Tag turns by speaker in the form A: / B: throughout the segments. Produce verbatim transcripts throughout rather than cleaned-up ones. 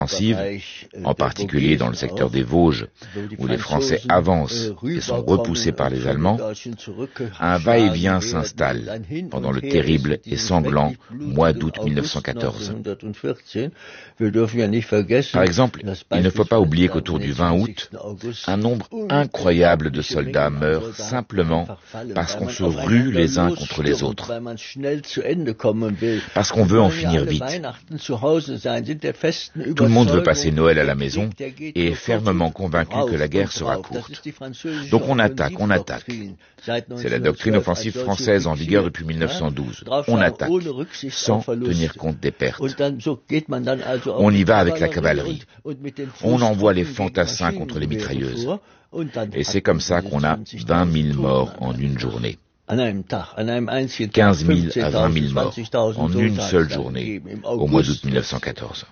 A: offensive, en particulier dans le secteur des Vosges, où les Français avancent et sont repoussés par les Allemands, un va-et-vient s'installe pendant le terrible et sanglant mois d'août mille neuf cent quatorze. Par exemple, il ne faut pas oublier qu'autour du vingt août, un nombre incroyable de soldats meurent simplement parce qu'on se rue les uns contre les autres, parce qu'on veut en finir vite. Tout le monde veut passer Noël à la maison et est fermement convaincu que la guerre sera courte. Donc on attaque, on attaque. C'est la doctrine offensive française en vigueur depuis mille neuf cent douze. On attaque, sans tenir compte des pertes. On y va avec la cavalerie. On envoie les fantassins contre les mitrailleuses. Et c'est comme ça qu'on a vingt mille morts en une journée. quinze mille à vingt mille morts en une seule journée au mois d'août mille neuf cent quatorze.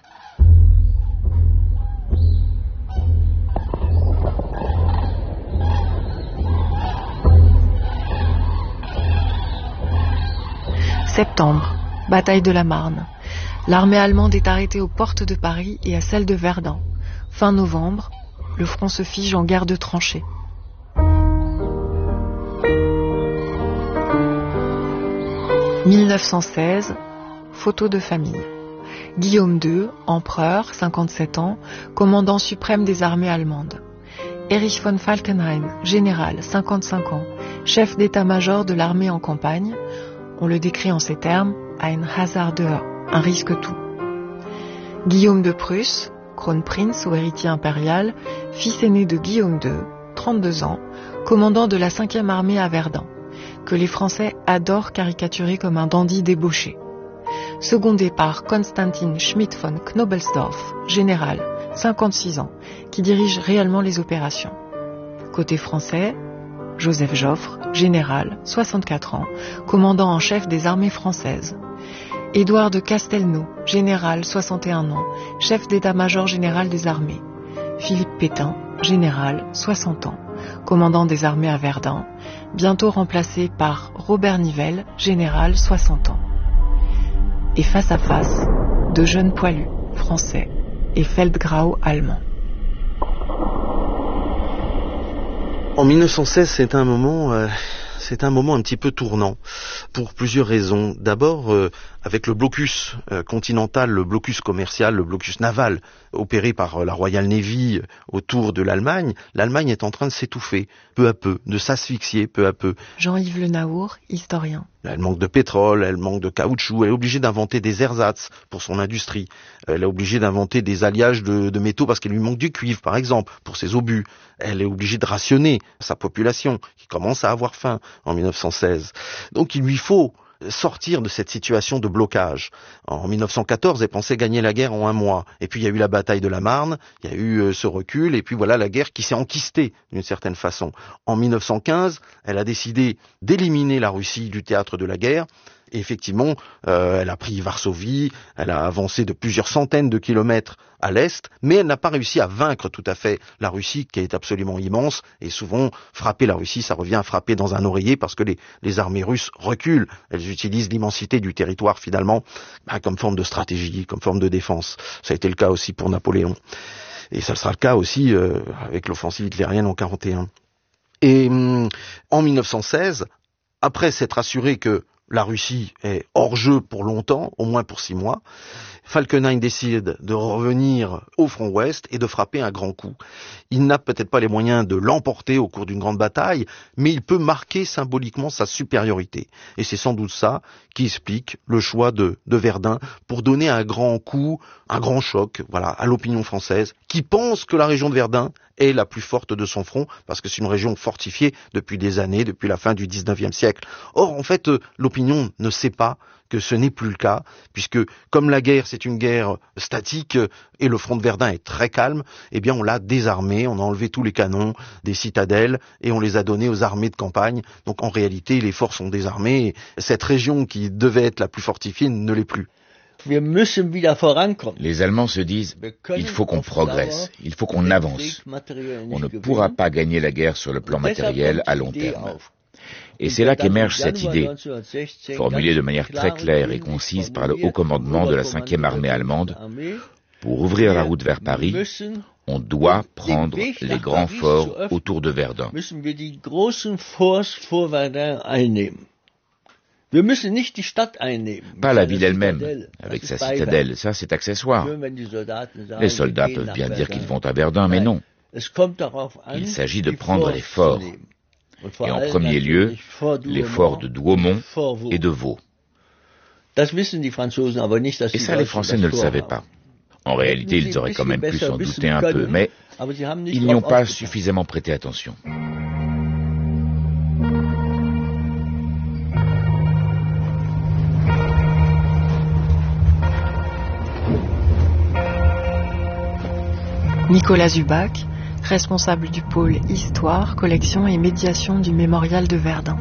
B: Septembre, bataille de la Marne. L'armée allemande est arrêtée aux portes de Paris et à celles de Verdun. Fin novembre, le front se fige en guerre de tranchées. mille neuf cent seize, photo de famille. Guillaume deux, empereur, cinquante-sept ans, commandant suprême des armées allemandes. Erich von Falkenhayn, général, cinquante-cinq ans, chef d'état-major de l'armée en campagne. On le décrit en ces termes, ein Hasardeur, un risque-tout. Guillaume de Prusse, Kronprinz ou héritier impérial, fils aîné de Guillaume deux, trente-deux ans, commandant de la cinquième armée à Verdun, que les Français adorent caricaturer comme un dandy débauché. Secondé par Konstantin Schmidt von Knobelsdorff, général, cinquante-six ans, qui dirige réellement les opérations. Côté français, Joseph Joffre, général, soixante-quatre ans, commandant en chef des armées françaises. Édouard de Castelnau, général, soixante et un ans, chef d'état-major général des armées. Philippe Pétain, général, soixante ans, commandant des armées à Verdun, bientôt remplacé par Robert Nivelle, général, soixante ans. Et face à face, deux jeunes poilus, français, et Feldgrau allemand.
C: En mille neuf cent seize, c'est un moment, euh, c'est un moment un petit peu tournant, pour plusieurs raisons. D'abord, euh, avec le blocus euh, continental, le blocus commercial, le blocus naval opéré par euh, la Royal Navy autour de l'Allemagne, l'Allemagne est en train de s'étouffer, peu à peu, de s'asphyxier peu à peu.
B: Jean-Yves Le Naour, historien.
C: Elle manque de pétrole, elle manque de caoutchouc, elle est obligée d'inventer des ersatz pour son industrie. Elle est obligée d'inventer des alliages de, de métaux parce qu'il lui manque du cuivre, par exemple, pour ses obus. Elle est obligée de rationner sa population, qui commence à avoir faim en mille neuf cent seize. Donc il lui faut sortir de cette situation de blocage. En mille neuf cent quatorze, elle pensait gagner la guerre en un mois. Et puis il y a eu la bataille de la Marne, il y a eu euh, ce recul, et puis voilà la guerre qui s'est enquistée d'une certaine façon. En mille neuf cent quinze, elle a décidé d'éliminer la Russie du théâtre de la guerre. Et effectivement, euh, elle a pris Varsovie, elle a avancé de plusieurs centaines de kilomètres à l'est, mais elle n'a pas réussi à vaincre tout à fait la Russie, qui est absolument immense, et souvent, frapper la Russie, ça revient à frapper dans un oreiller, parce que les, les armées russes reculent, elles utilisent l'immensité du territoire, finalement, bah, comme forme de stratégie, comme forme de défense. Ça a été le cas aussi pour Napoléon. Et ça sera le cas aussi euh, avec l'offensive hitlérienne en quarante et un. Et hum, en mille neuf cent seize, après s'être assuré que la Russie est hors jeu pour longtemps, au moins pour six mois, Falkenhayn décide de revenir au front ouest et de frapper un grand coup. Il n'a peut-être pas les moyens de l'emporter au cours d'une grande bataille, mais il peut marquer symboliquement sa supériorité. Et c'est sans doute ça qui explique le choix de, de Verdun pour donner un grand coup, un grand choc, voilà, à l'opinion française, qui pense que la région de Verdun est la plus forte de son front, parce que c'est une région fortifiée depuis des années, depuis la fin du dix-neuvième siècle. Or, en fait, l'opinion ne sait pas que ce n'est plus le cas, puisque comme la guerre c'est une guerre statique et le front de Verdun est très calme, eh bien on l'a désarmé, on a enlevé tous les canons des citadelles et on les a donnés aux armées de campagne. Donc en réalité les forces sont désarmées et cette région qui devait être la plus fortifiée ne l'est plus.
A: Les Allemands se disent, il faut qu'on progresse, il faut qu'on avance. On ne pourra pas gagner la guerre sur le plan matériel à long terme. Et c'est là qu'émerge cette idée, formulée de manière très claire et concise par le haut commandement de la cinquième armée allemande, Pour ouvrir la route vers Paris, on doit prendre les grands forts autour de Verdun. Pas la ville elle-même, avec sa citadelle, ça c'est accessoire. Les soldats peuvent bien dire qu'ils vont à Verdun, mais non. Il s'agit de prendre les forts. Et en premier lieu, les forts de Douaumont et de Vaux. Et ça, les Français ne le savaient pas. En réalité, ils auraient quand même pu s'en douter un peu, mais ils n'y ont pas suffisamment prêté attention.
B: Nicolas Zubac, responsable du pôle Histoire, Collection et Médiation du Mémorial de Verdun.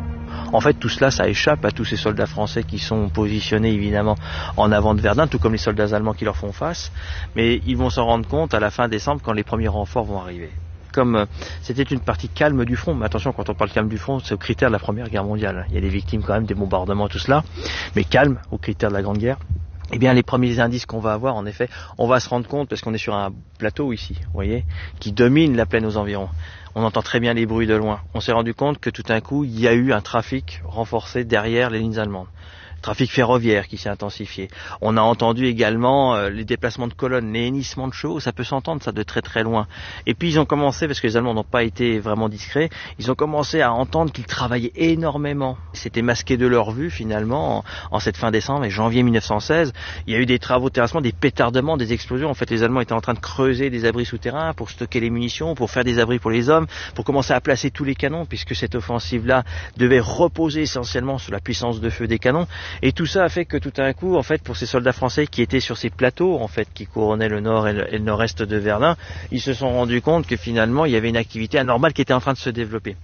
D: En fait, tout cela, ça échappe à tous ces soldats français qui sont positionnés évidemment en avant de Verdun, tout comme les soldats allemands qui leur font face. Mais ils vont s'en rendre compte à la fin décembre quand les premiers renforts vont arriver. Comme euh, c'était une partie calme du front, mais attention, quand on parle calme du front, c'est au critère de la Première Guerre mondiale. Il y a des victimes quand même, des bombardements, tout cela, mais calme au critère de la Grande Guerre. Eh bien, les premiers indices qu'on va avoir, en effet, on va se rendre compte, parce qu'on est sur un plateau ici, vous voyez, qui domine la plaine aux environs. On entend très bien les bruits de loin. On s'est rendu compte que tout d'un coup, il y a eu un trafic renforcé derrière les lignes allemandes. Trafic ferroviaire qui s'est intensifié. On a entendu également euh, les déplacements de colonnes, les hennissements de chevaux, ça peut s'entendre ça de très très loin. Et puis ils ont commencé, parce que les Allemands n'ont pas été vraiment discrets, ils ont commencé à entendre qu'ils travaillaient énormément. C'était masqué de leur vue finalement en, en cette fin décembre et janvier mille neuf cent seize. Il y a eu des travaux de terrassement, des pétardements, des explosions. En fait, les Allemands étaient en train de creuser des abris souterrains pour stocker les munitions, pour faire des abris pour les hommes, pour commencer à placer tous les canons, puisque cette offensive-là devait reposer essentiellement sur la puissance de feu des canons. Et tout ça a fait que tout d'un coup, en fait, pour ces soldats français qui étaient sur ces plateaux, en fait, qui couronnaient le nord et le, et le nord-est de Verdun, ils se sont rendus compte que finalement, il y avait une activité anormale qui était en train de se développer.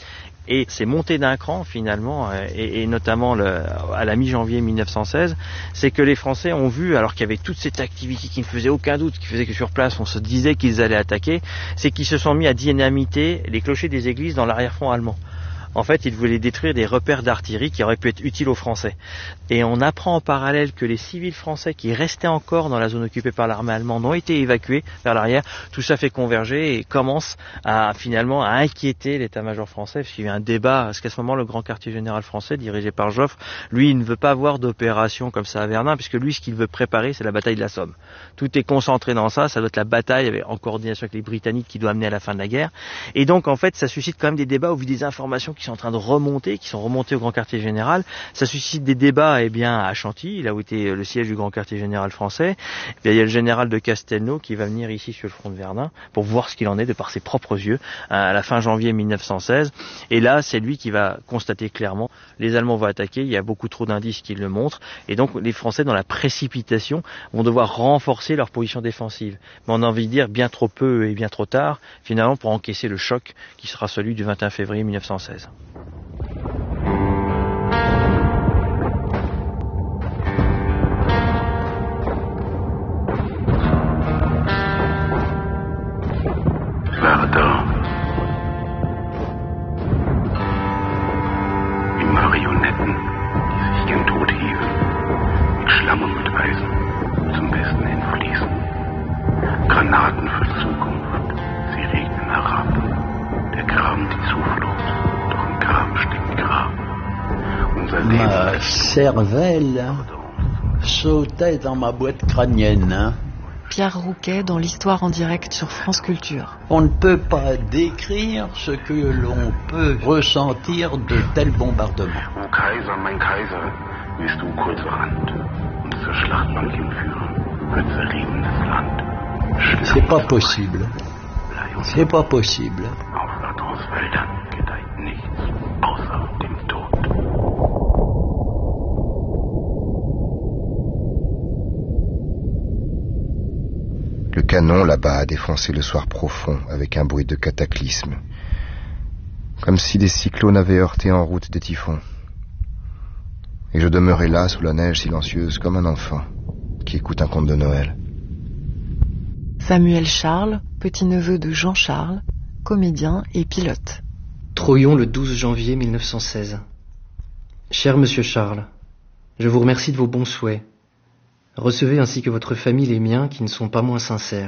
D: Et c'est monté d'un cran finalement, et, et notamment le, à la mi-janvier mille neuf cent seize, c'est que les Français ont vu, alors qu'il y avait toute cette activité qui ne faisait aucun doute, qui faisait que sur place on se disait qu'ils allaient attaquer, c'est qu'ils se sont mis à dynamiter les clochers des églises dans l'arrière-front allemand. En fait, ils voulaient détruire des repères d'artillerie qui auraient pu être utiles aux Français. Et on apprend en parallèle que les civils français qui restaient encore dans la zone occupée par l'armée allemande ont été évacués vers l'arrière. Tout ça fait converger et commence à finalement à inquiéter l'état-major français, parce qu'il y a eu un débat, parce qu'à ce moment, le grand quartier général français, dirigé par Joffre, lui, il ne veut pas avoir d'opération comme ça à Verdun, puisque lui, ce qu'il veut préparer, c'est la bataille de la Somme. Tout est concentré dans ça, ça doit être la bataille en coordination avec les Britanniques qui doit amener à la fin de la guerre. Et donc, en fait, ça suscite quand même des débats au vu des informations qui sont en train de remonter, qui sont remontés au Grand Quartier Général. Ça suscite des débats, eh bien, à Chantilly, là où était le siège du Grand Quartier Général français. Et bien, il y a le général de Castelnau qui va venir ici sur le front de Verdun pour voir ce qu'il en est de par ses propres yeux à la fin janvier mille neuf cent seize. Et là, c'est lui qui va constater clairement les Allemands vont attaquer. Il y a beaucoup trop d'indices qui le montrent. Et donc, les Français, dans la précipitation, vont devoir renforcer leur position défensive. Mais on a envie de dire bien trop peu et bien trop tard, finalement, pour encaisser le choc qui sera celui du vingt et un février mille neuf cent seize.
E: Verdun. Wie Marionetten, die sich gen Tod hieven, mit Schlamm und mit Eisen zum Westen hin fließen. Granaten für Zukunft, sie regnen herab. Der Graben die Zuflucht, doch im Graben steckt Grab. Unser Leben.
F: Ma cervelle sautait dans ma boîte crânienne.
B: Pierre Rouquet dans l'Histoire en direct sur France Culture.
F: On ne peut pas décrire ce que l'on peut ressentir de tels bombardements.
E: O Kaiser, mein Kaiser, bist du kurzerhand und zur Schlachtbank hinführen, für zerriebenes Land.
F: C'est pas possible. C'est pas possible.
E: Auf Vertrauens Wäldern gedeiht nichts außer dem Tod.
G: Le canon là-bas a défoncé le soir profond avec un bruit de cataclysme, comme si des cyclones avaient heurté en route des typhons. Et je demeurais là sous la neige silencieuse comme un enfant qui écoute un conte de Noël.
B: Samuel Charles, petit-neveu de Jean Charles, comédien et pilote.
H: Troyon, le douze janvier mille neuf cent seize. Cher Monsieur Charles, je vous remercie de vos bons souhaits. Recevez ainsi que votre famille les miens qui ne sont pas moins sincères.